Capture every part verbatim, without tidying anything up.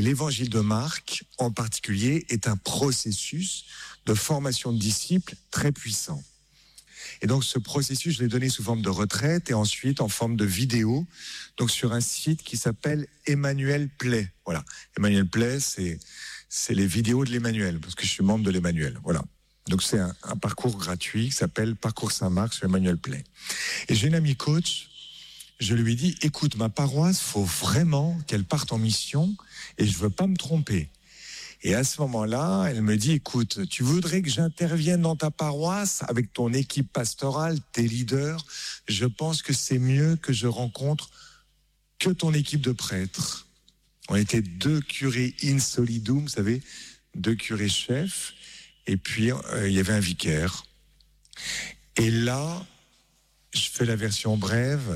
L'évangile de Marc, en particulier, est un processus de formation de disciples très puissant. Et donc, ce processus, je l'ai donné sous forme de retraite et ensuite en forme de vidéo, donc sur un site qui s'appelle Emmanuel Play. Voilà. Emmanuel Play, c'est, c'est les vidéos de l'Emmanuel, parce que je suis membre de l'Emmanuel. Voilà. Donc, c'est un, un parcours gratuit qui s'appelle Parcours Saint-Marc sur Emmanuel Play. Et j'ai une amie coach, je lui ai dit, écoute, ma paroisse, faut vraiment qu'elle parte en mission et je veux pas me tromper. Et à ce moment-là, elle me dit, écoute, tu voudrais que j'intervienne dans ta paroisse avec ton équipe pastorale, tes leaders. Je pense que c'est mieux que je rencontre que ton équipe de prêtres. On était deux curés in solidum, vous savez, deux curés chefs. Et puis, euh, il y avait un vicaire. Et là, je fais la version brève,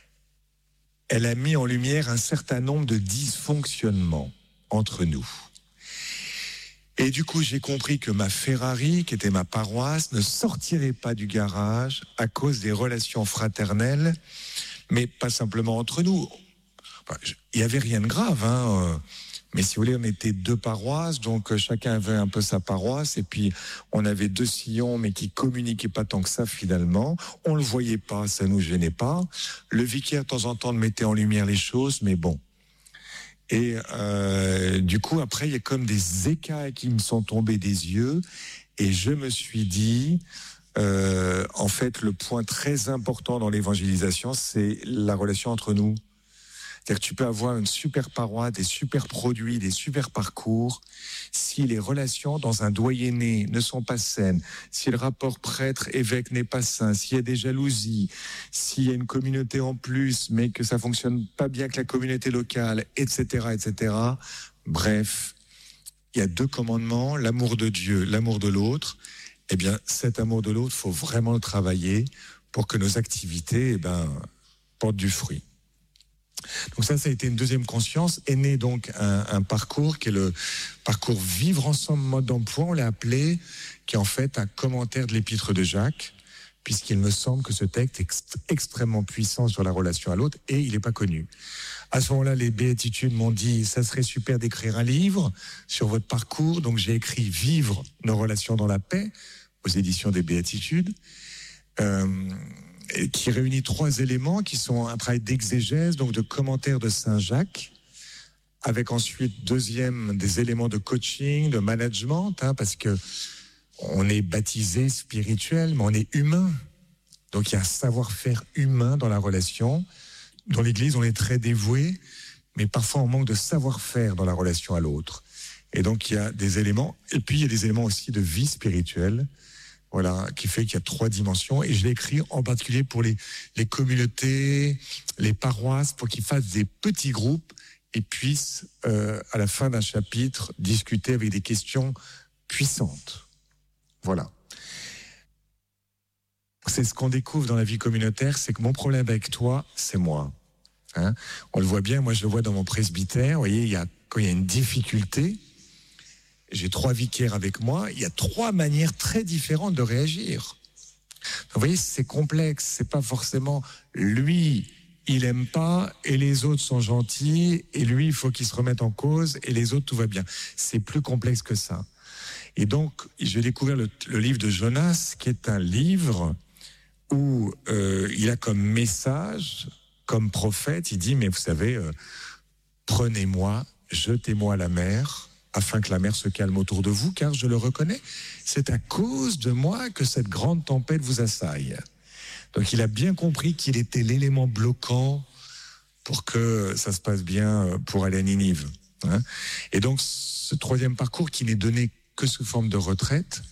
elle a mis en lumière un certain nombre de dysfonctionnements entre nous. Et du coup, j'ai compris que ma Ferrari, qui était ma paroisse, ne sortirait pas du garage à cause des relations fraternelles, mais pas simplement entre nous. Enfin, il n'y avait rien de grave, hein. Mais si vous voulez, on était deux paroisses, donc chacun avait un peu sa paroisse, et puis on avait deux sillons, mais qui communiquaient pas tant que ça finalement. On le voyait pas, ça nous gênait pas. Le vicaire, de temps en temps, mettait en lumière les choses, mais bon. Et euh, du coup, après, il y a comme des écailles qui me sont tombés des yeux, et je me suis dit, euh, en fait, le point très important dans l'évangélisation, c'est la relation entre nous. C'est-à-dire que tu peux avoir une super paroisse, des super produits, des super parcours. Si les relations dans un doyenné ne sont pas saines, si le rapport prêtre-évêque n'est pas sain, s'il y a des jalousies, s'il y a une communauté en plus, mais que ça fonctionne pas bien avec la communauté locale, et cetera, et cetera. Bref, il y a deux commandements, l'amour de Dieu, l'amour de l'autre. Eh bien, cet amour de l'autre, faut vraiment le travailler pour que nos activités, eh ben, portent du fruit. Donc ça, ça a été une deuxième conscience. Est né donc un, un parcours qui est le parcours Vivre ensemble mode d'emploi, on l'a appelé, qui est en fait un commentaire de l'épître de Jacques, puisqu'il me semble que ce texte est ext- extrêmement puissant sur la relation à l'autre et il n'est pas connu. À ce moment-là, les béatitudes m'ont dit, ça serait super d'écrire un livre sur votre parcours. Donc j'ai écrit Vivre nos relations dans la paix aux éditions des béatitudes. Euh, qui réunit trois éléments qui sont un travail d'exégèse, donc de commentaire de Saint Jacques, avec ensuite, deuxième, des éléments de coaching, de management, hein, parce que on est baptisé spirituel, mais on est humain. Donc il y a un savoir-faire humain dans la relation. Dans l'Église, on est très dévoué, mais parfois on manque de savoir-faire dans la relation à l'autre. Et donc il y a des éléments, et puis il y a des éléments aussi de vie spirituelle, voilà, qui fait qu'il y a trois dimensions. Et je l'ai écrit en particulier pour les, les communautés, les paroisses, pour qu'ils fassent des petits groupes et puissent, euh, à la fin d'un chapitre, discuter avec des questions puissantes. Voilà. C'est ce qu'on découvre dans la vie communautaire, c'est que mon problème avec toi, c'est moi. Hein? On le voit bien, moi je le vois dans mon presbytère. Vous voyez, il y a, quand il y a une difficulté, j'ai trois vicaires avec moi, il y a trois manières très différentes de réagir. Donc, vous voyez, c'est complexe, c'est pas forcément lui, il aime pas et les autres sont gentils et lui, il faut qu'il se remette en cause et les autres, tout va bien. C'est plus complexe que ça. Et donc, j'ai découvert le, le livre de Jonas, qui est un livre où euh, il a comme message, comme prophète, il dit, mais vous savez, euh, prenez-moi, jetez-moi à la mer, afin que la mer se calme autour de vous, car je le reconnais, c'est à cause de moi que cette grande tempête vous assaille. Donc il a bien compris qu'il était l'élément bloquant pour que ça se passe bien pour aller à Ninive. Hein. Et donc ce troisième parcours qui n'est donné que sous forme de retraite.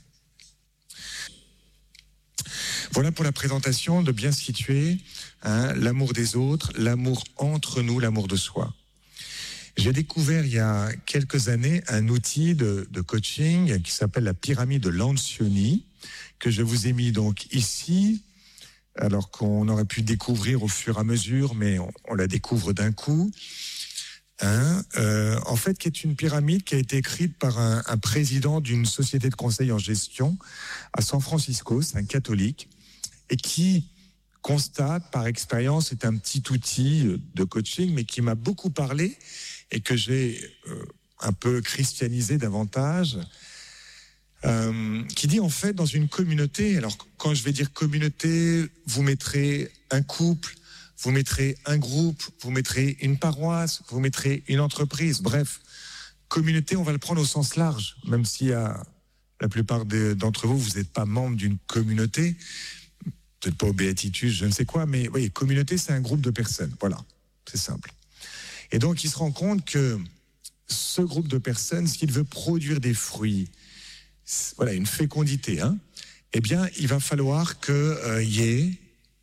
Voilà pour la présentation, de bien situer hein, l'amour des autres, l'amour entre nous, l'amour de soi. J'ai découvert il y a quelques années un outil de, de coaching qui s'appelle la pyramide de Lencioni, que je vous ai mis donc ici, alors qu'on aurait pu découvrir au fur et à mesure, mais on, on la découvre d'un coup. Hein, euh, en fait, qui est une pyramide qui a été écrite par un, un président d'une société de conseil en gestion à San Francisco, c'est un catholique, et qui constate par expérience, c'est un petit outil de coaching, mais qui m'a beaucoup parlé et que j'ai euh, un peu christianisé davantage, euh, qui dit en fait dans une communauté, alors quand je vais dire communauté, vous mettrez un couple, vous mettrez un groupe, vous mettrez une paroisse, vous mettrez une entreprise, bref, communauté, on va le prendre au sens large, même si à la plupart des, d'entre vous, vous n'êtes pas membre d'une communauté, peut-être pas au béatitude, je ne sais quoi, mais oui, communauté, c'est un groupe de personnes, voilà, c'est simple. Et donc, il se rend compte que ce groupe de personnes, s'il veut produire des fruits, voilà, une fécondité, hein, eh bien, il va falloir qu'il euh, y ait,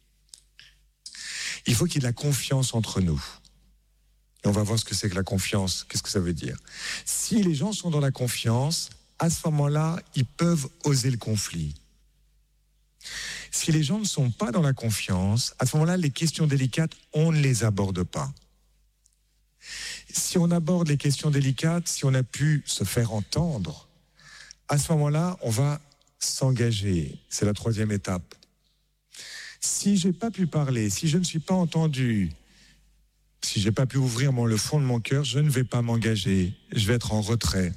il faut qu'il y ait de la confiance entre nous. Et on va voir ce que c'est que la confiance, qu'est-ce que ça veut dire. Si les gens sont dans la confiance, à ce moment-là, ils peuvent oser le conflit. Si les gens ne sont pas dans la confiance, à ce moment-là, les questions délicates, on ne les aborde pas. Si on aborde les questions délicates, si on a pu se faire entendre, à ce moment-là, on va s'engager. C'est la troisième étape. Si je n'ai pas pu parler, si je ne suis pas entendu, si je n'ai pas pu ouvrir mon, le fond de mon cœur, je ne vais pas m'engager. Je vais être en retrait.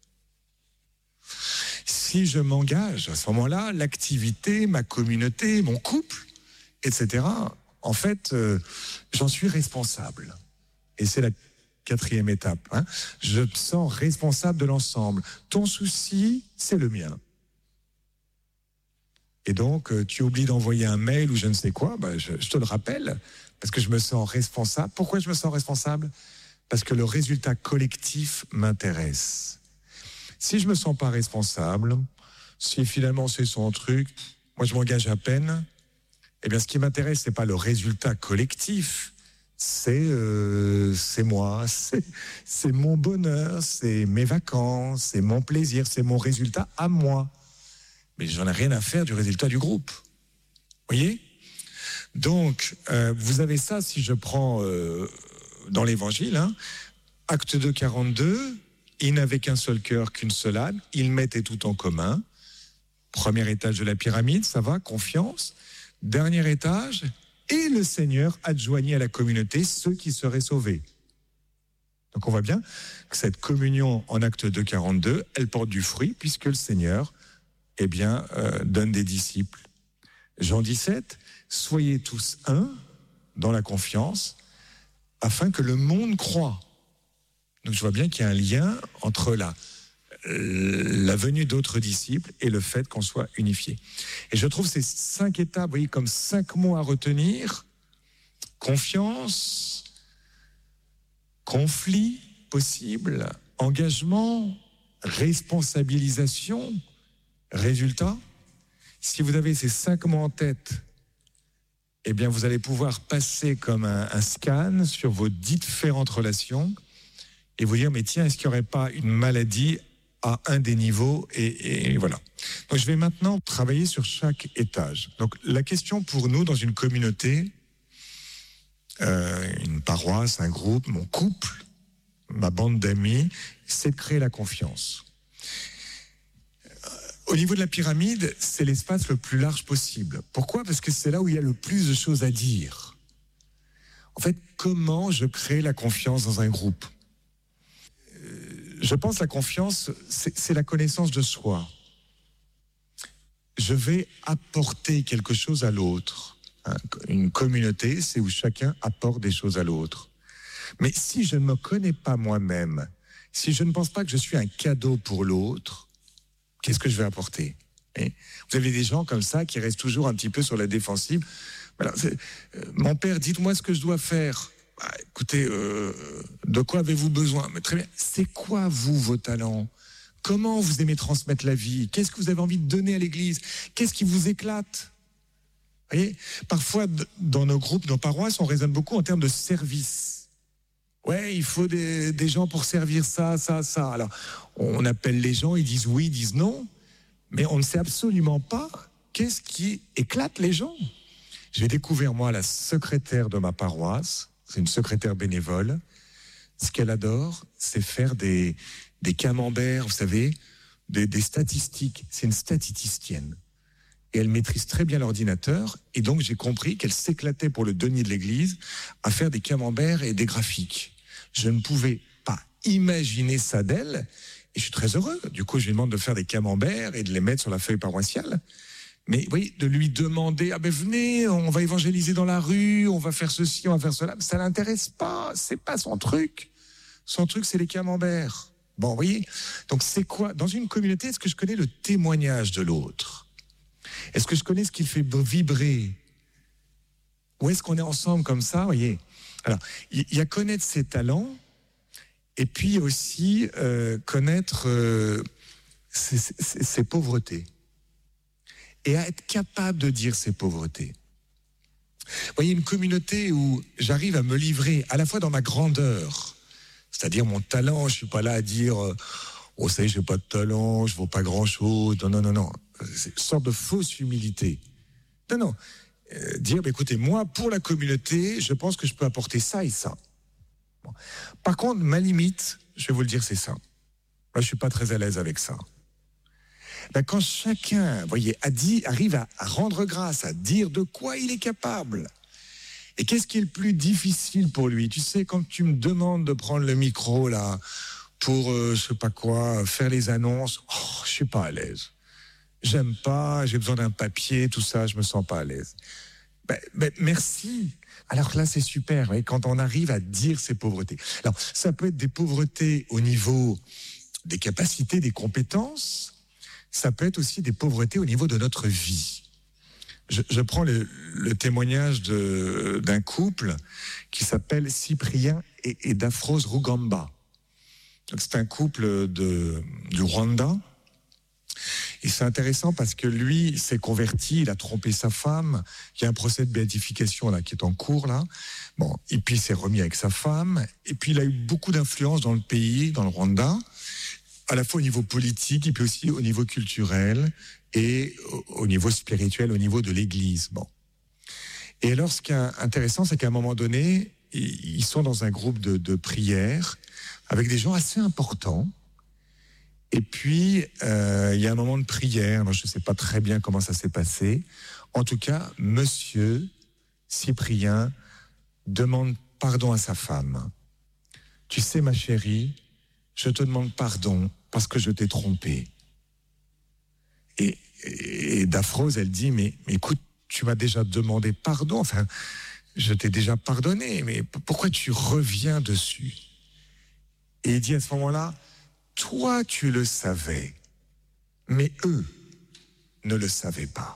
Si je m'engage, à ce moment-là, l'activité, ma communauté, mon couple, et cetera, en fait, euh, j'en suis responsable. Et c'est la quatrième étape. Hein. Je me sens responsable de l'ensemble. Ton souci, c'est le mien. Et donc, euh, tu oublies d'envoyer un mail ou je ne sais quoi, ben, je, je te le rappelle, parce que je me sens responsable. Pourquoi je me sens responsable ? Parce que le résultat collectif m'intéresse. Si je me sens pas responsable, si finalement c'est son truc, moi je m'engage à peine, eh bien ce qui m'intéresse, c'est pas le résultat collectif, c'est euh, c'est moi, c'est, c'est mon bonheur, c'est mes vacances, c'est mon plaisir, c'est mon résultat à moi. Mais j'en ai rien à faire du résultat du groupe. Vous voyez ? Donc, euh, vous avez ça, si je prends euh, dans l'Évangile, hein, Acte deux, quarante-deux, ils n'avaient qu'un seul cœur, qu'une seule âme, ils mettaient tout en commun. Premier étage de la pyramide, ça va, confiance. Dernier étage, et le Seigneur adjoignit à la communauté ceux qui seraient sauvés. Donc on voit bien que cette communion en Acte deux, quarante-deux, elle porte du fruit, puisque le Seigneur, eh bien, euh, donne des disciples. Jean dix-sept, soyez tous un dans la confiance, afin que le monde croie. Donc je vois bien qu'il y a un lien entre la, la venue d'autres disciples et le fait qu'on soit unifié. Et je trouve ces cinq étapes, vous voyez, comme cinq mots à retenir. Confiance, conflit possible, engagement, responsabilisation, résultat. Si vous avez ces cinq mots en tête, eh bien vous allez pouvoir passer comme un, un scan sur vos différentes relations et vous dire, mais tiens, est-ce qu'il n'y aurait pas une maladie à un des niveaux et, et voilà. Donc je vais maintenant travailler sur chaque étage. Donc la question pour nous dans une communauté, euh, une paroisse, un groupe, mon couple, ma bande d'amis, c'est de créer la confiance. Au niveau de la pyramide, c'est l'espace le plus large possible. Pourquoi ? Parce que c'est là où il y a le plus de choses à dire. En fait, comment je crée la confiance dans un groupe ? Je pense que la confiance, c'est, c'est la connaissance de soi. Je vais apporter quelque chose à l'autre. Une communauté, c'est où chacun apporte des choses à l'autre. Mais si je ne me connais pas moi-même, si je ne pense pas que je suis un cadeau pour l'autre, qu'est-ce que je vais apporter ? Vous avez des gens comme ça qui restent toujours un petit peu sur la défensive. Alors, c'est, euh, mon père, dites-moi ce que je dois faire. Bah, écoutez, euh, de quoi avez-vous besoin ? Mais très bien. C'est quoi, vous, vos talents ? Comment vous aimez transmettre la vie ? Qu'est-ce que vous avez envie de donner à l'Église ? Qu'est-ce qui vous éclate ? Vous voyez ? Parfois, dans nos groupes, nos paroisses, on raisonne beaucoup en termes de service. Ouais, il faut des, des gens pour servir ça, ça, ça. Alors, on appelle les gens, ils disent oui, ils disent non, mais on ne sait absolument pas qu'est-ce qui éclate les gens. J'ai découvert, moi, la secrétaire de ma paroisse, c'est une secrétaire bénévole. Ce qu'elle adore, c'est faire des, des camemberts, vous savez, des, des statistiques. C'est une statisticienne. Et elle maîtrise très bien l'ordinateur. Et donc, j'ai compris qu'elle s'éclatait pour le denier de l'église à faire des camemberts et des graphiques. Je ne pouvais pas imaginer ça d'elle. Et je suis très heureux. Du coup, je lui demande de faire des camemberts et de les mettre sur la feuille paroissiale. Mais oui, de lui demander, ah ben venez, on va évangéliser dans la rue, on va faire ceci, on va faire cela, ça l'intéresse pas, c'est pas son truc. Son truc, c'est les camemberts. Bon, vous voyez, donc c'est quoi? Dans une communauté, est-ce que je connais le témoignage de l'autre? Est-ce que je connais ce qui le fait vibrer? Ou est-ce qu'on est ensemble comme ça, vous voyez? Alors, il y a connaître ses talents, et puis aussi euh, connaître euh, ses, ses, ses pauvretés. Et à être capable de dire ses pauvretés. Vous voyez, une communauté où j'arrive à me livrer à la fois dans ma grandeur, c'est-à-dire mon talent, je ne suis pas là à dire « Oh, ça y est, je n'ai pas de talent, je ne vaux pas grand-chose. » Non, non, non, non. C'est une sorte de fausse humilité. Non, non. Euh, dire bah, « Écoutez, moi, pour la communauté, je pense que je peux apporter ça et ça. Bon. » Par contre, ma limite, je vais vous le dire, c'est ça. Moi, je ne suis pas très à l'aise avec ça. Ben, quand chacun, voyez, a dit, arrive à, à rendre grâce, à dire de quoi il est capable. Et qu'est-ce qui est le plus difficile pour lui? Tu sais, quand tu me demandes de prendre le micro là pour, euh, je sais pas quoi, faire les annonces, oh, je suis pas à l'aise. J'aime pas, j'ai besoin d'un papier, tout ça, je me sens pas à l'aise. Ben, ben, merci. Alors là, c'est super, voyez, quand on arrive à dire ses pauvretés. Alors, ça peut être des pauvretés au niveau des capacités, des compétences. Ça peut être aussi des pauvretés au niveau de notre vie. Je, je prends le, le témoignage de, d'un couple qui s'appelle Cyprien et, et Daphrose Rugamba. Donc c'est un couple de, du Rwanda. Et c'est intéressant parce que lui s'est converti, il a trompé sa femme. Il y a un procès de béatification là qui est en cours là. Bon, et puis il s'est remis avec sa femme. Et puis il a eu beaucoup d'influence dans le pays, dans le Rwanda, à la fois au niveau politique et puis aussi au niveau culturel et au niveau spirituel, au niveau de l'Église. Bon. Et alors, ce qui est intéressant, c'est qu'à un moment donné, ils sont dans un groupe de, de prière avec des gens assez importants. Et puis, euh, il y a un moment de prière. Moi, je ne sais pas très bien comment ça s'est passé. En tout cas, Monsieur Cyprien demande pardon à sa femme. Tu sais, ma chérie, je te demande pardon parce que je t'ai trompé. Et, et Daphrose, elle dit, mais, mais écoute, tu m'as déjà demandé pardon, enfin, je t'ai déjà pardonné, mais pourquoi tu reviens dessus? Et il dit à ce moment-là, toi, tu le savais, mais eux ne le savaient pas.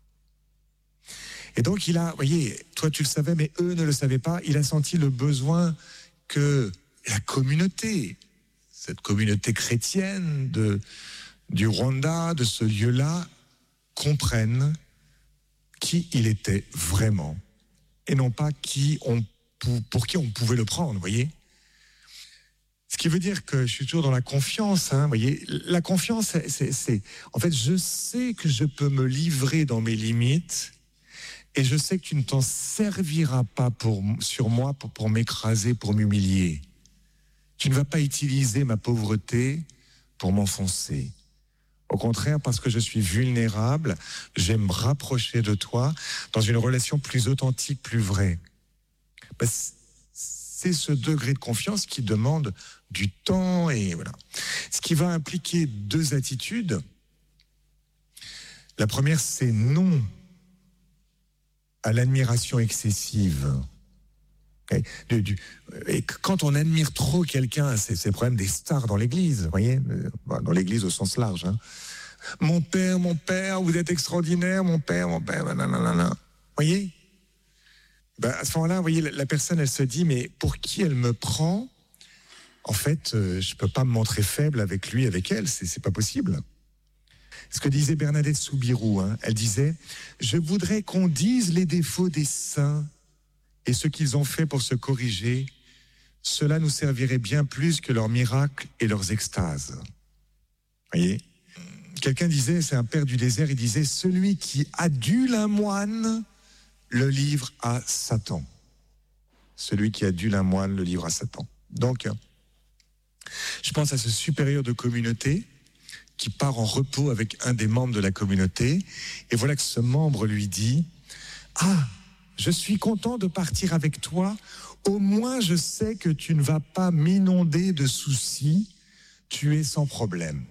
Et donc, il a, vous voyez, toi, tu le savais, mais eux ne le savaient pas. Il a senti le besoin que la communauté, cette communauté chrétienne de, du Rwanda, de ce lieu-là, comprenne qui il était vraiment et non pas qui on, pour, pour qui on pouvait le prendre, vous voyez. Ce qui veut dire que je suis toujours dans la confiance, hein, vous voyez. La confiance, c'est, c'est, c'est... En fait, je sais que je peux me livrer dans mes limites et je sais que tu ne t'en serviras pas pour, sur moi pour, pour m'écraser, pour m'humilier. Tu ne vas pas utiliser ma pauvreté pour m'enfoncer. Au contraire, parce que je suis vulnérable, j'aime me rapprocher de toi dans une relation plus authentique, plus vraie. C'est ce degré de confiance qui demande du temps et voilà. Ce qui va impliquer deux attitudes. La première, c'est non à l'admiration excessive. Et, du, du, et quand on admire trop quelqu'un, c'est, c'est le problème des stars dans l'église, vous voyez, dans l'église au sens large. Hein. Mon père, mon père, vous êtes extraordinaire, mon père, mon père, nanana. Vous voyez, ben, à ce moment-là, vous voyez, la, la personne, elle se dit, mais pour qui elle me prend? En fait, euh, je ne peux pas me montrer faible avec lui, avec elle, c'est, c'est pas possible. Ce que disait Bernadette Soubirous, hein, elle disait, je voudrais qu'on dise les défauts des saints et ce qu'ils ont fait pour se corriger, cela nous servirait bien plus que leurs miracles et leurs extases. Voyez, quelqu'un disait, c'est un père du désert, il disait, celui qui adule un moine le livre à Satan. Celui qui adule un moine le livre à Satan. Donc, je pense à ce supérieur de communauté qui part en repos avec un des membres de la communauté, et voilà que ce membre lui dit, ah, je suis content de partir avec toi. Au moins, je sais que tu ne vas pas m'inonder de soucis. Tu es sans problème.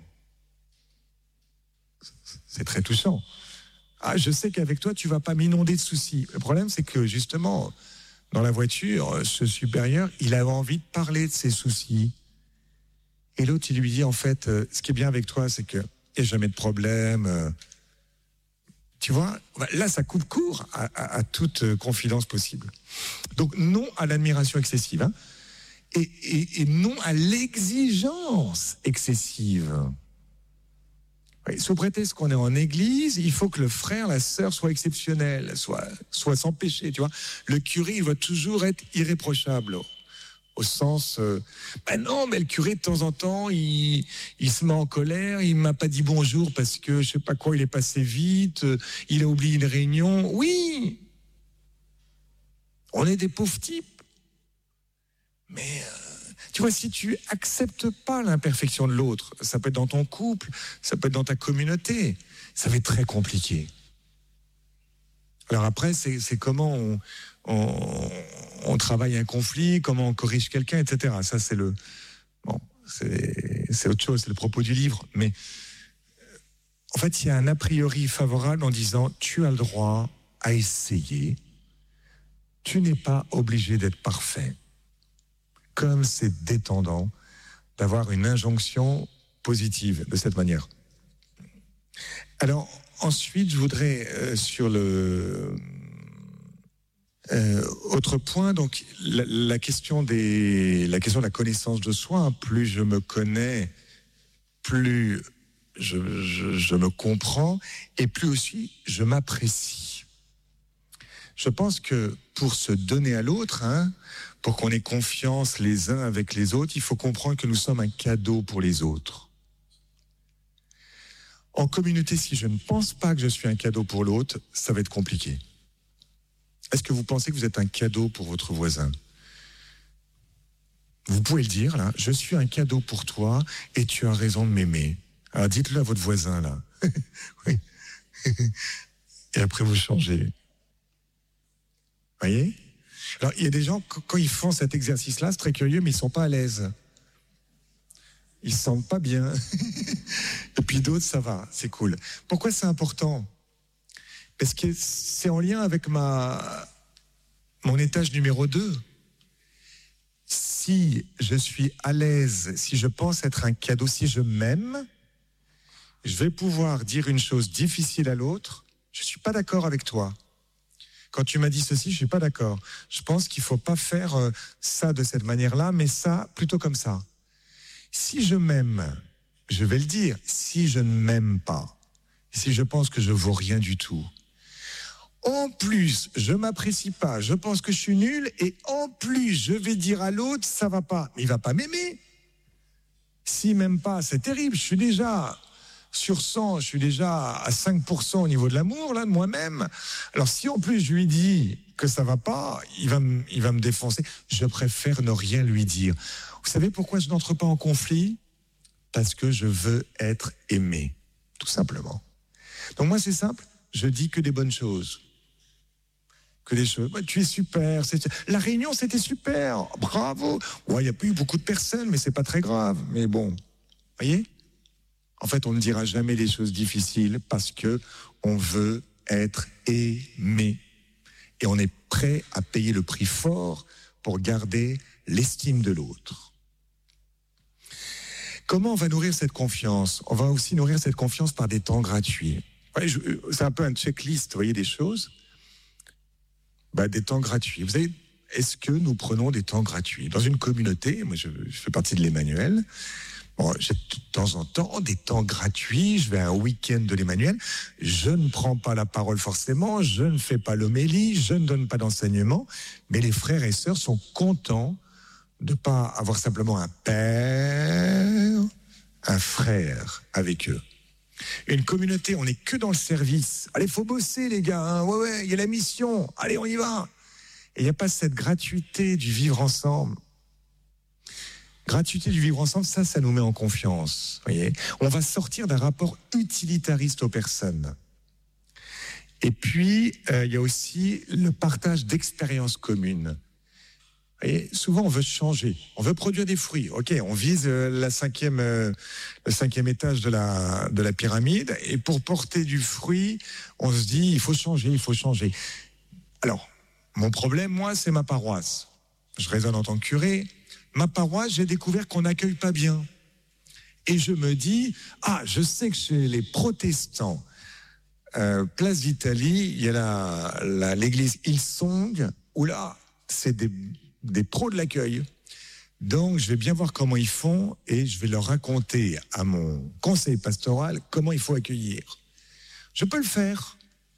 C'est très touchant. Ah, je sais qu'avec toi, tu ne vas pas m'inonder de soucis. Le problème, c'est que justement, dans la voiture, ce supérieur, il avait envie de parler de ses soucis. Et l'autre, il lui dit, en fait, euh, ce qui est bien avec toi, c'est qu'il n'y a jamais de problème. Euh, tu vois, là, ça coupe court à, à, à toute euh, confidence possible. Donc, non à l'admiration excessive, hein, et, et, et non à l'exigence excessive. Oui, sous prétexte qu'on est en église, il faut que le frère, la sœur soit exceptionnel, soit, soit sans péché, tu vois. Le curé, il doit toujours être irréprochable. Au sens, euh, ben non, mais le curé, de temps en temps, il, il se met en colère, il m'a pas dit bonjour parce que, je sais pas quoi, il est passé vite, euh, il a oublié une réunion. Oui, on est des pauvres types. Mais, euh, tu vois, si tu acceptes pas l'imperfection de l'autre, ça peut être dans ton couple, ça peut être dans ta communauté, ça va être très compliqué. Alors après, c'est, c'est comment on... On, on travaille un conflit, comment on corrige quelqu'un, et cetera. Ça, c'est le, bon, c'est, c'est autre chose, c'est le propos du livre. Mais en fait, il y a un a priori favorable en disant tu as le droit à essayer. Tu n'es pas obligé d'être parfait. Comme c'est détendant d'avoir une injonction positive de cette manière. Alors ensuite, je voudrais euh, sur le Euh, autre point, donc la, la question des, la question de la connaissance de soi. Hein, plus je me connais, plus je, je, je me comprends, et plus aussi je m'apprécie. Je pense que pour se donner à l'autre, hein, pour qu'on ait confiance les uns avec les autres, il faut comprendre que nous sommes un cadeau pour les autres. En communauté, si je ne pense pas que je suis un cadeau pour l'autre, ça va être compliqué. Est-ce que vous pensez que vous êtes un cadeau pour votre voisin ? Vous pouvez le dire, là. Je suis un cadeau pour toi et tu as raison de m'aimer. Alors dites-le à votre voisin, là. Oui. Et après, vous changez. Voyez ? Alors, il y a des gens, quand ils font cet exercice-là, c'est très curieux, mais ils ne sont pas à l'aise. Ils ne se sentent pas bien. Et puis d'autres, ça va, c'est cool. Pourquoi c'est important ? Parce que c'est en lien avec ma, mon étage numéro deux. Si je suis à l'aise, si je pense être un cadeau, si je m'aime, je vais pouvoir dire une chose difficile à l'autre. Je ne suis pas d'accord avec toi. Quand tu m'as dit ceci, je ne suis pas d'accord. Je pense qu'il ne faut pas faire ça de cette manière-là, mais ça plutôt comme ça. Si je m'aime, je vais le dire. Si je ne m'aime pas, si je pense que je ne vaux rien du tout, en plus, je m'apprécie pas, je pense que je suis nul, et en plus, je vais dire à l'autre, ça va pas. Mais il va pas m'aimer. S'il m'aime pas, c'est terrible. Je suis déjà sur cent, je suis déjà à cinq pour cent au niveau de l'amour, là, de moi-même. Alors, si en plus je lui dis que ça va pas, il va me, il va me défoncer. Je préfère ne rien lui dire. Vous savez pourquoi je n'entre pas en conflit ? Parce que je veux être aimé, tout simplement. Donc moi, c'est simple, je dis que des bonnes choses. Que des choses. Ouais, tu es super. C'est... La réunion, c'était super. Bravo. Ouais, il n'y a pas eu beaucoup de personnes, mais c'est pas très grave. Mais bon, voyez ? En fait, on ne dira jamais les choses difficiles parce que on veut être aimé. Et on est prêt à payer le prix fort pour garder l'estime de l'autre. Comment on va nourrir cette confiance ? On va aussi nourrir cette confiance par des temps gratuits. Ouais, je... C'est un peu un checklist, vous voyez, des choses. Bah, des temps gratuits. Vous savez, est-ce que nous prenons des temps gratuits ? Dans une communauté, moi je, je fais partie de l'Emmanuel, bon, j'ai de temps en temps des temps gratuits, je vais à un week-end de l'Emmanuel, je ne prends pas la parole forcément, je ne fais pas l'homélie, je ne donne pas d'enseignement, mais les frères et sœurs sont contents de ne pas avoir simplement un père, un frère avec eux. Une communauté, on n'est que dans le service. Allez, faut bosser les gars, hein. ouais ouais, il y a la mission, allez on y va. Et il n'y a pas cette gratuité du vivre ensemble. Gratuité du vivre ensemble, ça, ça nous met en confiance. Voyez, on va sortir d'un rapport utilitariste aux personnes. Et puis, euh, il y a aussi le partage d'expériences communes. Et souvent, on veut changer, on veut produire des fruits. Ok, on vise euh, la cinquième, euh, le cinquième étage de la, de la pyramide, et pour porter du fruit, on se dit, il faut changer, il faut changer. Alors, mon problème, moi, c'est ma paroisse. Je raisonne en tant que curé. Ma paroisse, j'ai découvert qu'on n'accueille pas bien. Et je me dis, ah, je sais que chez les protestants, euh, place d'Italie, il y a la, la, l'église Hillsong, où là, c'est des, des pros de l'accueil. Donc, je vais bien voir comment ils font et je vais leur raconter à mon conseil pastoral comment il faut accueillir. Je peux le faire,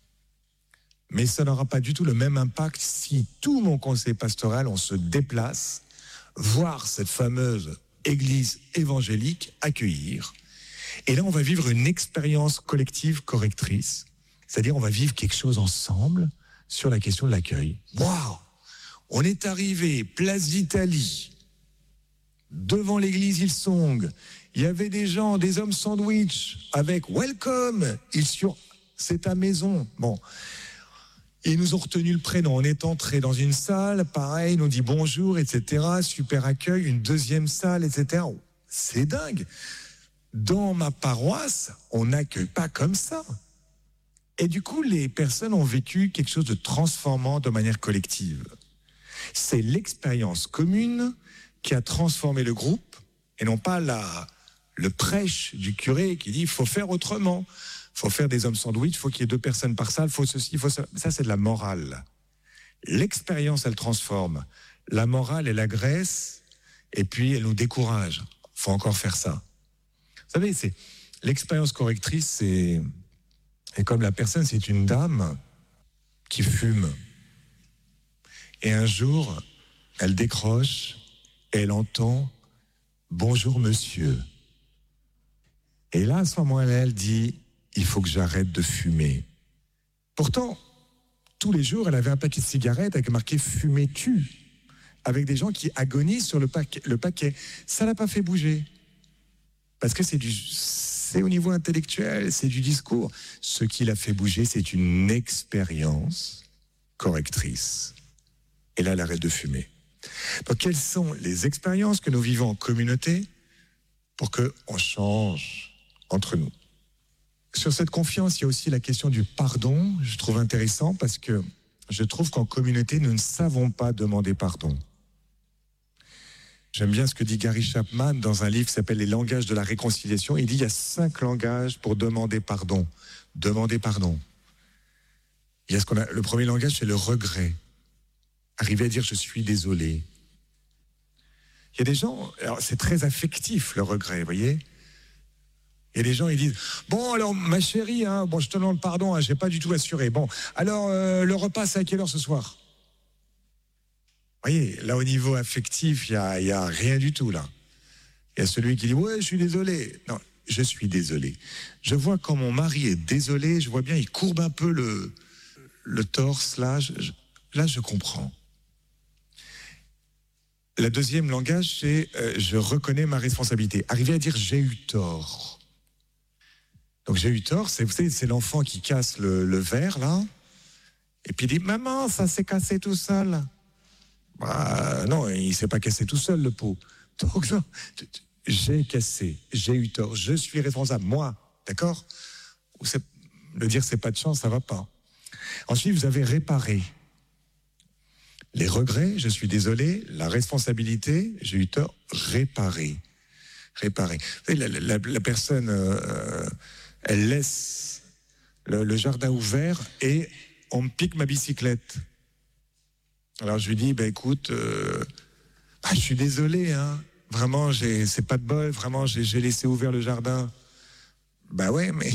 mais ça n'aura pas du tout le même impact si tout mon conseil pastoral, on se déplace, voir cette fameuse église évangélique accueillir. Et là, on va vivre une expérience collective correctrice. C'est-à-dire, on va vivre quelque chose ensemble sur la question de l'accueil. Waouh! On est arrivé, place d'Italie, devant l'église Hillsong. Il y avait des gens, des hommes sandwich avec welcome. Ils sur, c'est ta maison. Bon. Ils nous ont retenu le prénom. On est entré dans une salle, pareil, ils nous dit bonjour, et cetera. Super accueil, une deuxième salle, et cetera. C'est dingue. Dans ma paroisse, on n'accueille pas comme ça. Et du coup, les personnes ont vécu quelque chose de transformant de manière collective. C'est l'expérience commune qui a transformé le groupe, et non pas la, le prêche du curé qui dit il faut faire autrement. Il faut faire des hommes sandwich, il faut qu'il y ait deux personnes par salle, il faut ceci, il faut ça. Ça, c'est de la morale. L'expérience, elle transforme. La morale, elle agresse, et puis elle nous décourage. Il faut encore faire ça. Vous savez, c'est, l'expérience correctrice, c'est, et comme la personne, c'est une dame qui fume. Et un jour, elle décroche, et elle entend « Bonjour monsieur ». Et là, à ce moment-là, elle dit « Il faut que j'arrête de fumer ». Pourtant, tous les jours, elle avait un paquet de cigarettes avec marqué « Fumais-tu » avec des gens qui agonisent sur le paquet. Le paquet. Ça l'a pas fait bouger. Parce que c'est du, c'est au niveau intellectuel, c'est du discours. Ce qui l'a fait bouger, c'est une expérience correctrice. Et là, elle arrête de fumer. Donc, quelles sont les expériences que nous vivons en communauté pour qu'on change entre nous? Sur cette confiance, il y a aussi la question du pardon. Je trouve intéressant parce que je trouve qu'en communauté, nous ne savons pas demander pardon. J'aime bien ce que dit Gary Chapman dans un livre qui s'appelle « Les langages de la réconciliation ». Il dit il y a cinq langages pour demander pardon. Demander pardon. Il y a ce qu'on a, le premier langage, c'est le regret. Arriver à dire « je suis désolé ». Il y a des gens, alors c'est très affectif le regret, vous voyez. Il y a des gens, ils disent « bon alors ma chérie, hein, bon je te demande pardon, hein, je n'ai pas du tout assuré. Bon, alors euh, le repas c'est à quelle heure ce soir ?» Vous voyez, là au niveau affectif, il n'y a, il y a rien du tout là. Il y a celui qui dit « ouais, je suis désolé ». Non, je suis désolé. Je vois quand mon mari est désolé, je vois bien, il courbe un peu le, le torse là, je, je, là je comprends. Le deuxième langage, c'est euh, je reconnais ma responsabilité. Arriver à dire j'ai eu tort. Donc j'ai eu tort, c'est, vous savez, c'est l'enfant qui casse le, le verre là, et puis il dit maman, ça s'est cassé tout seul. Bah, non, il s'est pas cassé tout seul le pot. Donc non, j'ai cassé, j'ai eu tort, je suis responsable, moi, d'accord? Ou c'est, le dire c'est pas de chance, ça va pas. Ensuite, vous avez réparé. Les regrets, je suis désolé, la responsabilité, j'ai eu tort, réparer. Réparer. Vous savez, la, la, la personne, euh, elle laisse le, le jardin ouvert et on me pique ma bicyclette. Alors je lui dis, bah, écoute, euh, bah, je suis désolé, hein, vraiment, j'ai, c'est pas de bol, vraiment, j'ai, j'ai laissé ouvert le jardin. Bah ouais, mais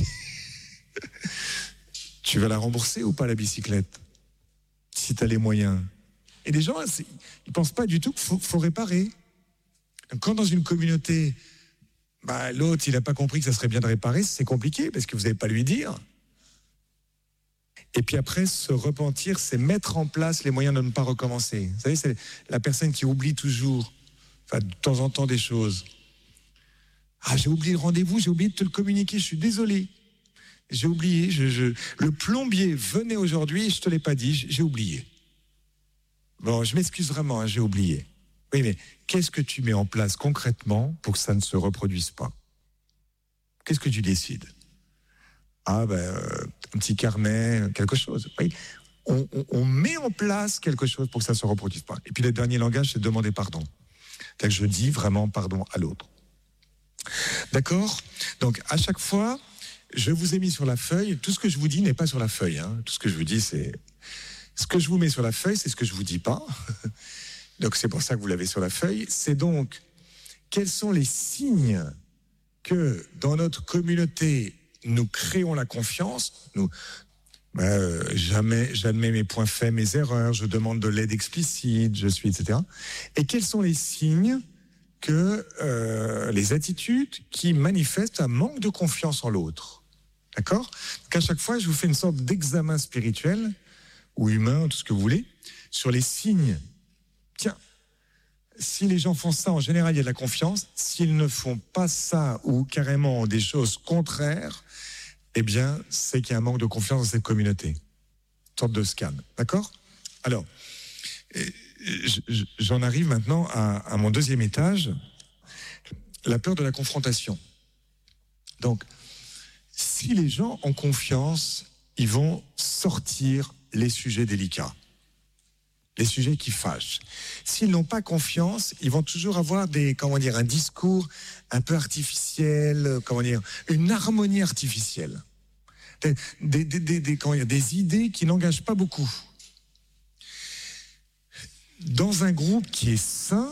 tu vas la rembourser ou pas la bicyclette, si tu as les moyens? Et les gens, ils pensent pas du tout qu'il faut, faut réparer. Quand dans une communauté, bah, l'autre, il n'a pas compris que ça serait bien de réparer, c'est compliqué parce que vous n'allez pas lui dire. Et puis après, se repentir, c'est mettre en place les moyens de ne pas recommencer. Vous savez, c'est la personne qui oublie toujours, enfin, de temps en temps, des choses. Ah, j'ai oublié le rendez-vous, j'ai oublié de te le communiquer, je suis désolé. J'ai oublié. Je, je... Le plombier venait aujourd'hui, je te l'ai pas dit, j'ai oublié. Bon, je m'excuse vraiment, hein, j'ai oublié. Oui, mais qu'est-ce que tu mets en place concrètement pour que ça ne se reproduise pas? Qu'est-ce que tu décides? Ah ben, euh, un petit carnet, quelque chose. Oui. On, on, on met en place quelque chose pour que ça ne se reproduise pas. Et puis le dernier langage, c'est demander pardon. C'est-à-dire que je dis vraiment pardon à l'autre. D'accord? Donc à chaque fois, je vous ai mis sur la feuille, tout ce que je vous dis n'est pas sur la feuille. Hein. Tout ce que je vous dis, c'est... Ce que je vous mets sur la feuille, c'est ce que je vous dis pas. Donc c'est pour ça que vous l'avez sur la feuille. C'est donc, quels sont les signes que dans notre communauté, nous créons la confiance, nous... Ben, euh, jamais, j'admets mes points faibles, mes erreurs, je demande de l'aide explicite, je suis, et cetera. Et quels sont les signes que euh, les attitudes qui manifestent un manque de confiance en l'autre? D'accord? Donc à chaque fois, je vous fais une sorte d'examen spirituel ou humain, tout ce que vous voulez, sur les signes. Tiens, si les gens font ça, en général, il y a de la confiance. S'ils ne font pas ça ou carrément des choses contraires, eh bien, c'est qu'il y a un manque de confiance dans cette communauté. Une sorte de scan, d'accord? Alors, j'en arrive maintenant à, à mon deuxième étage, la peur de la confrontation. Donc, si les gens ont confiance, ils vont sortir les sujets délicats, les sujets qui fâchent. S'ils n'ont pas confiance, ils vont toujours avoir des, comment dire, un discours un peu artificiel, comment dire, une harmonie artificielle. Des, des, des, des, comment dire, des idées qui n'engagent pas beaucoup. Dans un groupe qui est sain,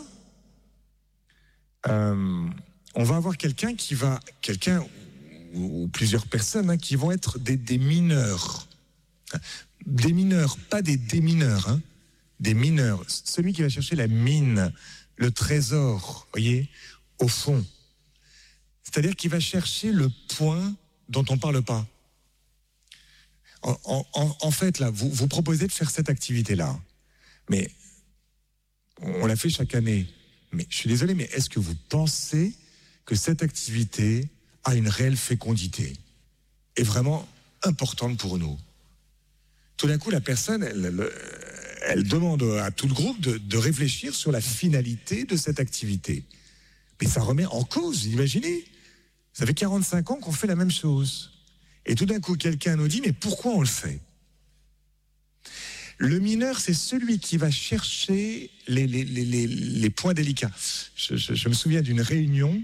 euh, on va avoir quelqu'un qui va, quelqu'un ou, ou plusieurs personnes hein, qui vont être des, des mineurs. Des mineurs, pas des démineurs, hein, des mineurs. Celui qui va chercher la mine, le trésor, voyez, au fond. C'est-à-dire qu'il va chercher le point dont on ne parle pas. En, en, en fait, là, vous, vous proposez de faire cette activité-là, mais on la fait chaque année. Mais je suis désolé, mais est-ce que vous pensez que cette activité a une réelle fécondité, est vraiment importante pour nous? Tout d'un coup, la personne, elle, elle, elle demande à tout le groupe de, de réfléchir sur la finalité de cette activité. Mais ça remet en cause, imaginez. Ça fait quarante-cinq ans qu'on fait la même chose. Et tout d'un coup, quelqu'un nous dit, mais pourquoi on le fait? Le mineur, c'est celui qui va chercher les, les, les, les, les points délicats. Je, je, je me souviens d'une réunion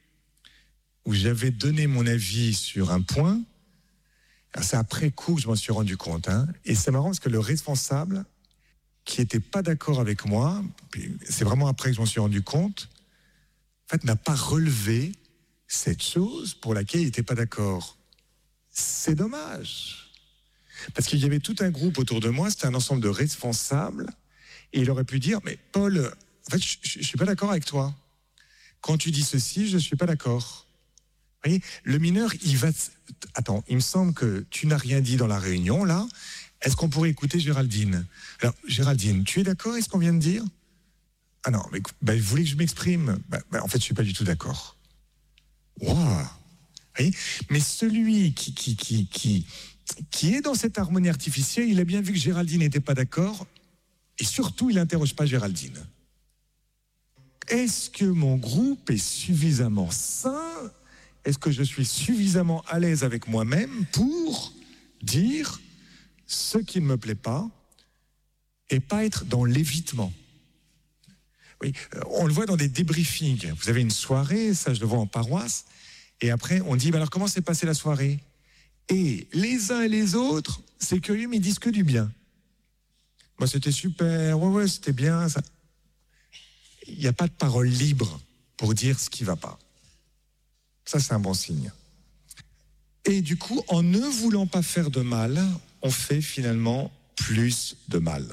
où j'avais donné mon avis sur un point. C'est après coup que je m'en suis rendu compte. Hein. Et c'est marrant parce que le responsable, qui n'était pas d'accord avec moi, c'est vraiment après que je m'en suis rendu compte, en fait, n'a pas relevé cette chose pour laquelle il n'était pas d'accord. C'est dommage. Parce qu'il y avait tout un groupe autour de moi, c'était un ensemble de responsables, et il aurait pu dire, mais Paul, en fait, je ne suis pas d'accord avec toi. Quand tu dis ceci, je ne suis pas d'accord. Vous voyez, le mineur, il va... Attends, il me semble que tu n'as rien dit dans la réunion, là. Est-ce qu'on pourrait écouter Géraldine? Alors, Géraldine, tu es d'accord avec ce qu'on vient de dire? Ah non, mais bah, vous voulez que je m'exprime? bah, bah, En fait, je ne suis pas du tout d'accord. Waouh! Mais celui qui, qui, qui, qui, qui est dans cette harmonie artificielle, il a bien vu que Géraldine n'était pas d'accord, et surtout, il n'interroge pas Géraldine. Est-ce que mon groupe est suffisamment sain? Est-ce que je suis suffisamment à l'aise avec moi-même pour dire ce qui ne me plaît pas et pas être dans l'évitement? Oui, on le voit dans des débriefings. Vous avez une soirée, ça je le vois en paroisse, et après on dit, bah alors comment s'est passée la soirée? Et les uns et les autres, c'est curieux, mais ils disent que du bien. Moi c'était super, ouais ouais c'était bien. Ça... Il n'y a pas de parole libre pour dire ce qui ne va pas. Ça c'est un bon signe. Et du coup, en ne voulant pas faire de mal, on fait finalement plus de mal.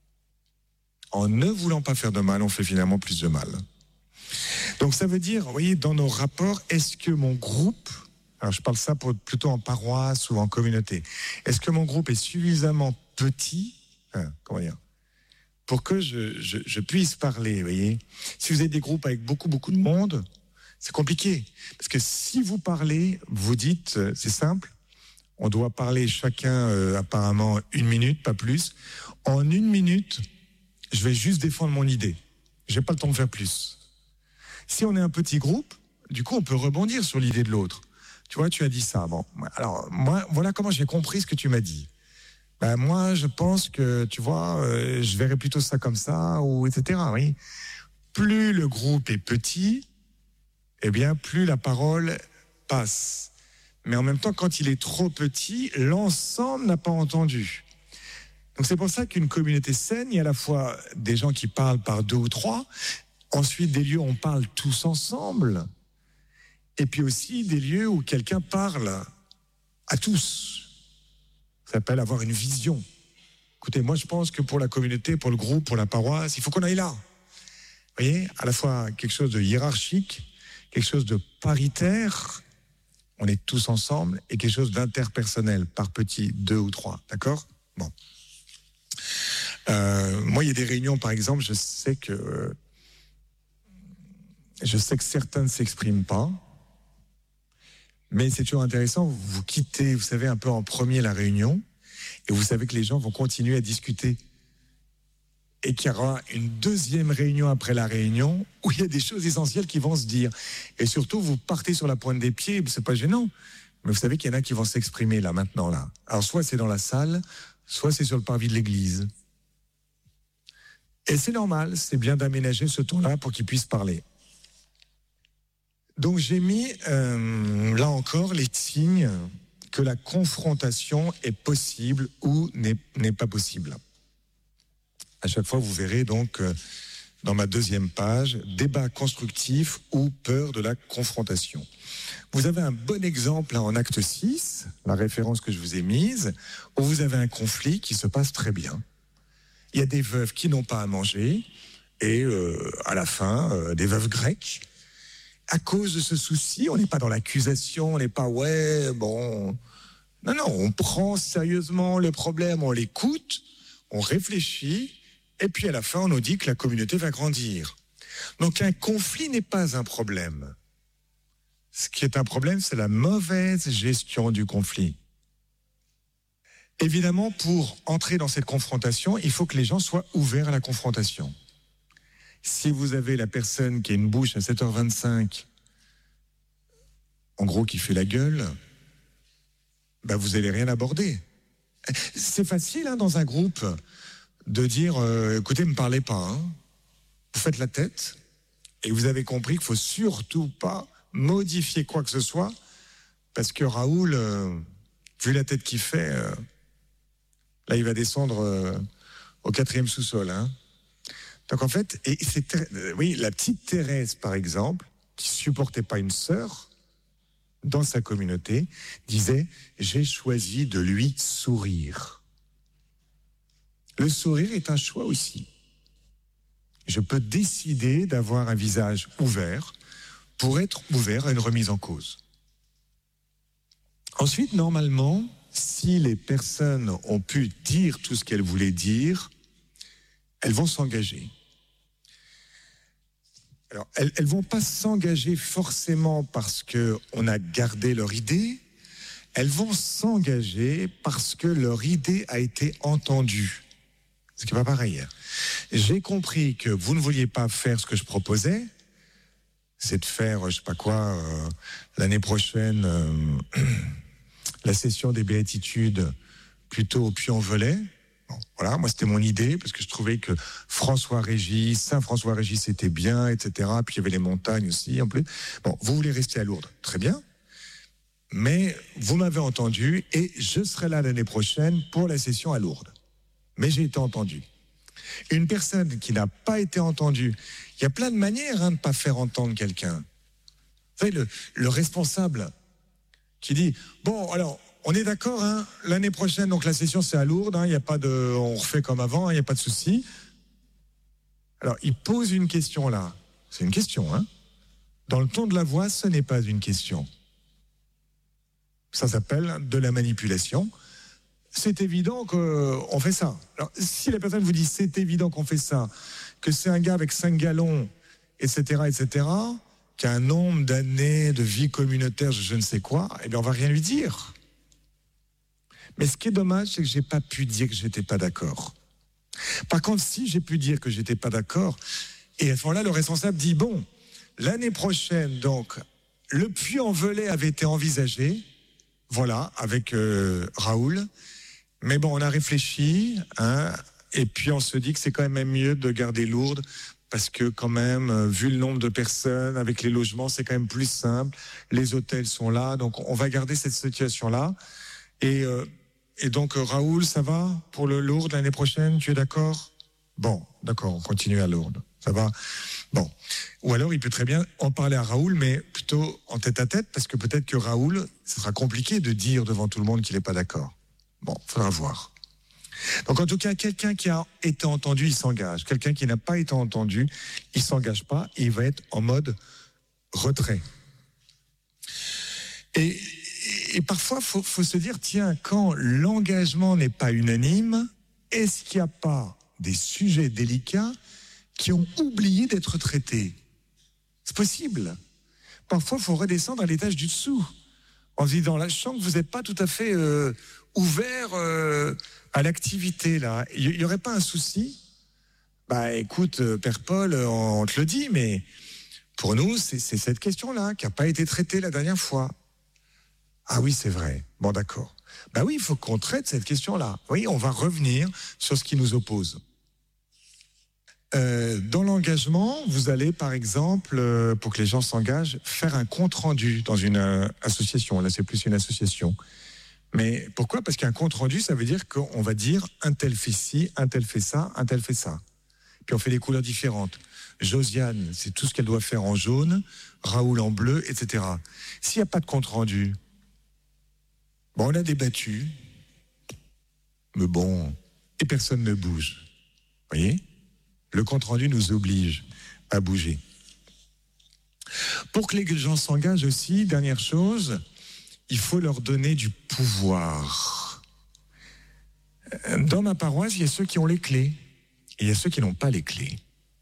En ne voulant pas faire de mal, on fait finalement plus de mal. Donc ça veut dire, vous voyez, dans nos rapports, est-ce que mon groupe, alors je parle ça pour, plutôt en paroisse ou en communauté, est-ce que mon groupe est suffisamment petit, hein, comment dire, pour que je, je, je puisse parler, vous voyez? Si vous avez des groupes avec beaucoup, beaucoup de monde, c'est compliqué. Parce que si vous parlez, vous dites, c'est simple, On doit parler chacun euh, apparemment une minute, pas plus. En une minute, je vais juste défendre mon idée. Je n'ai pas le temps de faire plus. Si on est un petit groupe, du coup, on peut rebondir sur l'idée de l'autre. Tu vois, tu as dit ça. Bon, alors moi, voilà comment j'ai compris ce que tu m'as dit. Ben, moi, je pense que, tu vois, euh, je verrais plutôt ça comme ça, ou et cetera. Oui. Plus le groupe est petit, eh bien, plus la parole passe. Mais en même temps, quand il est trop petit, l'ensemble n'a pas entendu. Donc c'est pour ça qu'une communauté saine, il y a à la fois des gens qui parlent par deux ou trois, ensuite des lieux où on parle tous ensemble, et puis aussi des lieux où quelqu'un parle à tous. Ça s'appelle avoir une vision. Écoutez, moi je pense que pour la communauté, pour le groupe, pour la paroisse, il faut qu'on aille là. Vous voyez, à la fois quelque chose de hiérarchique, quelque chose de paritaire, on est tous ensemble, et quelque chose d'interpersonnel, par petits, deux ou trois, d'accord ? Bon. Euh, moi, il y a des réunions, par exemple, je sais que je sais que certains ne s'expriment pas, mais c'est toujours intéressant. Vous quittez, vous savez, un peu en premier la réunion, et vous savez que les gens vont continuer à discuter, et qu'il y aura une deuxième réunion après la réunion où il y a des choses essentielles qui vont se dire. Et surtout, vous partez sur la pointe des pieds, c'est pas gênant, mais vous savez qu'il y en a qui vont s'exprimer là, maintenant, là. Alors, soit c'est dans la salle, soit c'est sur le parvis de l'église. Et c'est normal, c'est bien d'aménager ce temps-là pour qu'ils puissent parler. Donc j'ai mis, euh, là encore, les signes que la confrontation est possible ou n'est, n'est pas possible. À chaque fois, vous verrez donc, euh, dans ma deuxième page, débat constructif ou peur de la confrontation. Vous avez un bon exemple là en acte six, la référence que je vous ai mise, où vous avez un conflit qui se passe très bien. Il y a des veuves qui n'ont pas à manger, et euh, à la fin, euh, des veuves grecques. À cause de ce souci, on n'est pas dans l'accusation, on n'est pas, ouais, bon... Non, non, on prend sérieusement le problème, on l'écoute, on réfléchit, et puis à la fin, on nous dit que la communauté va grandir. Donc un conflit n'est pas un problème. Ce qui est un problème, c'est la mauvaise gestion du conflit. Évidemment, pour entrer dans cette confrontation, il faut que les gens soient ouverts à la confrontation. Si vous avez la personne qui a une bouche à sept heures vingt-cinq, en gros qui fait la gueule, ben vous n'allez rien aborder. C'est facile hein, dans un groupe de dire euh, écoutez, ne me parlez pas. Hein. Vous faites la tête et vous avez compris qu'il ne faut surtout pas modifier quoi que ce soit parce que Raoul, euh, vu la tête qu'il fait... Euh, Là, il va descendre euh, au quatrième sous-sol. Hein. Donc en fait, et c'est, euh, oui, la petite Thérèse, par exemple, qui supportait pas une sœur dans sa communauté, disait « J'ai choisi de lui sourire ». Le sourire est un choix aussi. Je peux décider d'avoir un visage ouvert pour être ouvert à une remise en cause. Ensuite, normalement, si les personnes ont pu dire tout ce qu'elles voulaient dire, elles vont s'engager. Alors, elles ne vont pas s'engager forcément parce qu'on a gardé leur idée, elles vont s'engager parce que leur idée a été entendue. Ce qui n'est pas pareil. J'ai compris que vous ne vouliez pas faire ce que je proposais, c'est de faire, je ne sais pas quoi, euh, l'année prochaine... Euh, la session des béatitudes plutôt au Puy-en-Velay. Bon, voilà, moi c'était mon idée, parce que je trouvais que François-Régis, Saint-François-Régis c'était bien, et cetera. Puis il y avait les montagnes aussi, en plus. Bon, vous voulez rester à Lourdes, très bien. Mais vous m'avez entendu, et je serai là l'année prochaine pour la session à Lourdes. Mais j'ai été entendu. Une personne qui n'a pas été entendue, il y a plein de manières hein, de ne pas faire entendre quelqu'un. Vous savez, le, le responsable... qui dit, bon, alors, on est d'accord, hein, l'année prochaine, donc la session, c'est à Lourdes, hein, y a pas de, on refait comme avant, il hein, n'y a pas de souci. Alors, il pose une question là. C'est une question, hein. Dans le ton de la voix, ce n'est pas une question. Ça s'appelle de la manipulation. C'est évident qu'on fait ça. Alors, si la personne vous dit, c'est évident qu'on fait ça, que c'est un gars avec cinq gallons, et cetera, et cetera, qui a un nombre d'années de vie communautaire, je ne sais quoi, eh bien, on va rien lui dire. Mais ce qui est dommage, c'est que j'ai pas pu dire que j'étais pas d'accord. Par contre, si j'ai pu dire que j'étais pas d'accord, et à ce moment-là, le responsable dit, bon, l'année prochaine, donc, le Puy-en-Velay avait été envisagé, voilà, avec euh, Raoul, mais bon, on a réfléchi, hein, et puis on se dit que c'est quand même mieux de garder Lourdes, parce que quand même, euh, vu le nombre de personnes, avec les logements, c'est quand même plus simple, les hôtels sont là, donc on va garder cette situation-là, et... Euh, Et donc, Raoul, ça va pour le Lourdes l'année prochaine? Tu es d'accord? Bon, d'accord, on continue à Lourdes. Ça va? Bon. Ou alors, il peut très bien en parler à Raoul, mais plutôt en tête à tête, parce que peut-être que Raoul, ce sera compliqué de dire devant tout le monde qu'il n'est pas d'accord. Bon, il faudra voir. Donc, en tout cas, quelqu'un qui a été entendu, il s'engage. Quelqu'un qui n'a pas été entendu, il ne s'engage pas et il va être en mode retrait. Et... Et parfois, il faut, faut se dire, tiens, quand l'engagement n'est pas unanime, est-ce qu'il n'y a pas des sujets délicats qui ont oublié d'être traités? C'est possible. Parfois, il faut redescendre à l'étage du dessous. En se disant, là, je sens que vous n'êtes pas tout à fait euh, ouvert euh, à l'activité, là. Il n'y aurait pas un souci? Bah, écoute, Père Paul, on te le dit, mais pour nous, c'est, c'est cette question-là qui n'a pas été traitée la dernière fois. Ah oui, c'est vrai. Bon, d'accord. Ben oui, il faut qu'on traite cette question-là. Oui, on va revenir sur ce qui nous oppose. Euh, dans l'engagement, vous allez, par exemple, euh, pour que les gens s'engagent, faire un compte-rendu dans une euh, association. Là, c'est plus une association. Mais pourquoi? Parce qu'un compte-rendu, ça veut dire qu'on va dire un tel fait ci, un tel fait ça, un tel fait ça. Puis on fait des couleurs différentes. Josiane, c'est tout ce qu'elle doit faire en jaune, Raoul en bleu, et cetera. S'il n'y a pas de compte-rendu, bon, on a débattu, mais bon, et personne ne bouge. Vous voyez? Le compte-rendu nous oblige à bouger. Pour que les gens s'engagent aussi, dernière chose, il faut leur donner du pouvoir. Dans ma paroisse, il y a ceux qui ont les clés, et il y a ceux qui n'ont pas les clés.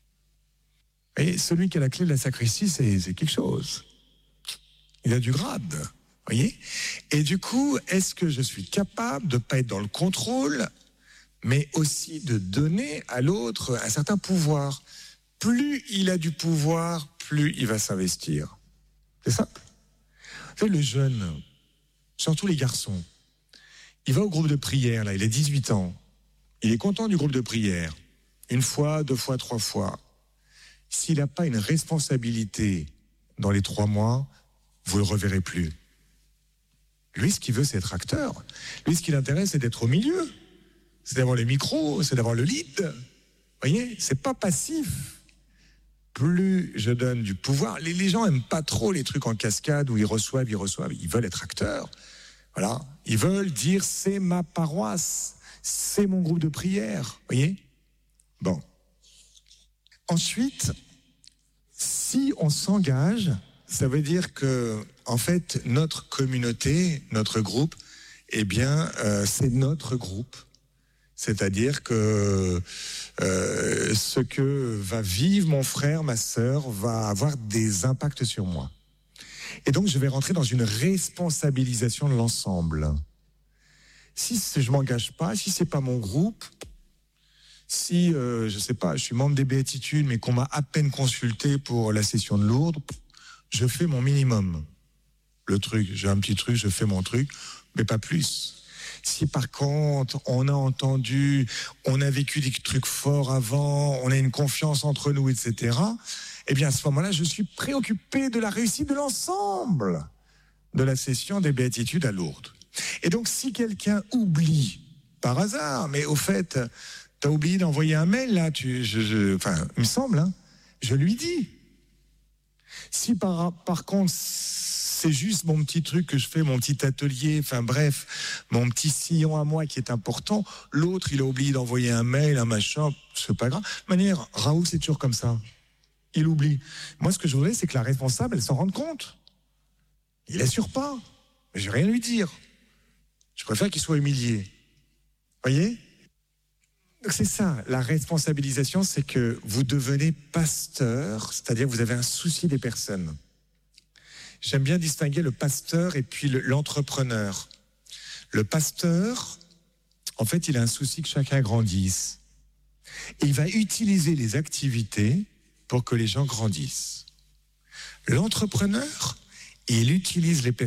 Et celui qui a la clé de la sacristie, c'est, c'est quelque chose. Il a du grade. Voyez? Et du coup, est-ce que je suis capable de ne pas être dans le contrôle, mais aussi de donner à l'autre un certain pouvoir? Plus il a du pouvoir, plus il va s'investir. C'est simple. Vous savez, le jeune, surtout les garçons, il va au groupe de prière, là, il a dix-huit ans. Il est content du groupe de prière. Une fois, deux fois, trois fois. S'il n'a pas une responsabilité dans les trois mois, vous ne le reverrez plus. Lui, ce qu'il veut, c'est être acteur. Lui, ce qui l'intéresse, c'est d'être au milieu. C'est d'avoir les micros, c'est d'avoir le lead. Vous voyez, c'est pas passif. Plus je donne du pouvoir, les, les gens aiment pas trop les trucs en cascade où ils reçoivent, ils reçoivent. Ils veulent être acteurs. Voilà. Ils veulent dire, c'est ma paroisse, c'est mon groupe de prière. Vous voyez? Bon. Ensuite, si on s'engage, ça veut dire que, en fait, notre communauté, notre groupe, eh bien, euh, c'est notre groupe. C'est-à-dire que euh, ce que va vivre mon frère, ma sœur, va avoir des impacts sur moi. Et donc, je vais rentrer dans une responsabilisation de l'ensemble. Si je m'engage pas, si c'est pas mon groupe, si, euh, je sais pas, je suis membre des Béatitudes, mais qu'on m'a à peine consulté pour la session de Lourdes, je fais mon minimum. Le truc, j'ai un petit truc, je fais mon truc, mais pas plus. Si par contre, on a entendu, on a vécu des trucs forts avant, on a une confiance entre nous, et cetera, eh bien à ce moment-là, je suis préoccupé de la réussite de l'ensemble de la session des Béatitudes à Lourdes. Et donc, si quelqu'un oublie, par hasard, mais au fait, t'as oublié d'envoyer un mail, là, tu, je, je, enfin, il me semble, hein, je lui dis. Si par, par contre, c'est juste mon petit truc que je fais, mon petit atelier, enfin bref, mon petit sillon à moi qui est important, l'autre, il a oublié d'envoyer un mail, un machin, c'est pas grave. De manière, Raoul, c'est toujours comme ça. Il oublie. Moi, ce que je voudrais, c'est que la responsable, elle s'en rende compte. Il assure pas. Mais je vais rien lui dire. Je préfère qu'il soit humilié. Voyez? Donc c'est ça, la responsabilisation, c'est que vous devenez pasteur, c'est-à-dire que vous avez un souci des personnes. J'aime bien distinguer le pasteur et puis le, l'entrepreneur. Le pasteur, en fait, il a un souci que chacun grandisse. Et il va utiliser les activités pour que les gens grandissent. L'entrepreneur, il utilise les